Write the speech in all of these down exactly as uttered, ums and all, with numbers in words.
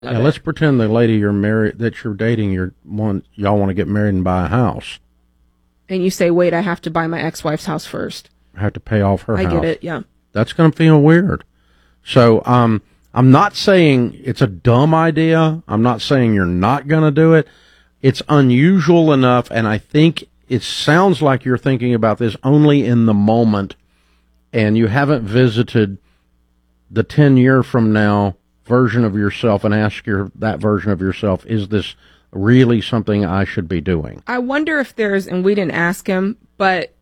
Yeah, let's pretend the lady you're married, that you're dating, you're one, y'all want to get married and buy a house. And you say, wait, I have to buy my ex-wife's house first. I have to pay off her I house. get it, yeah. That's going to feel weird. So, um, I'm not saying it's a dumb idea. I'm not saying you're not going to do it. It's unusual enough, and I think it sounds like you're thinking about this only in the moment, and you haven't visited the ten year from now version of yourself and ask your that version of yourself, is this really something I should be doing? I wonder if there's, and we didn't ask him, but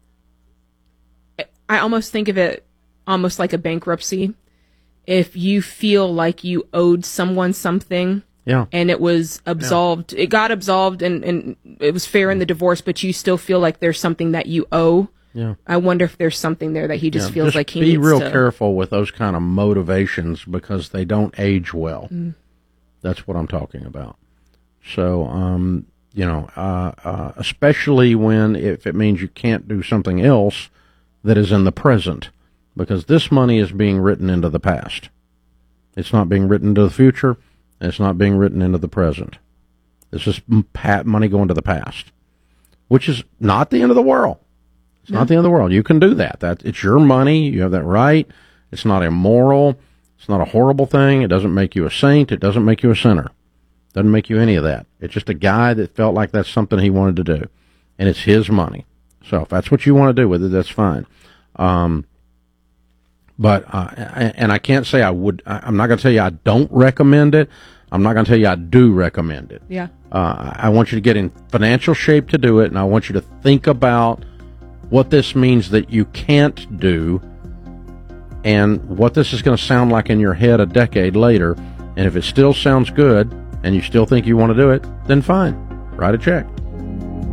I almost think of it almost like a bankruptcy. If you feel like you owed someone something, yeah, and it was absolved, yeah. it got absolved and, and it was fair in the divorce, but you still feel like there's something that you owe. Yeah. I wonder if there's something there that he just yeah, feels just like he be needs real to... careful with those kind of motivations because they don't age well. Mm. That's what I'm talking about. So, um, you know, uh, uh, especially when if it means you can't do something else that is in the present, because this money is being written into the past. It's not being written into the future. And it's not being written into the present. This is money going to the past, which is not the end of the world. It's no. not the end of the world. You can do that. That it's your money. You have that right. It's not immoral. It's not a horrible thing. It doesn't make you a saint. It doesn't make you a sinner. It doesn't make you any of that. It's just a guy that felt like that's something he wanted to do, and it's his money. So if that's what you want to do with it, that's fine. Um, but uh, and I can't say I would. I'm not going to tell you I don't recommend it. I'm not going to tell you I do recommend it. Yeah. Uh, I want you to get in financial shape to do it, and I want you to think about what this means that you can't do and what this is going to sound like in your head a decade later. And if it still sounds good and you still think you want to do it, then fine. Write a check.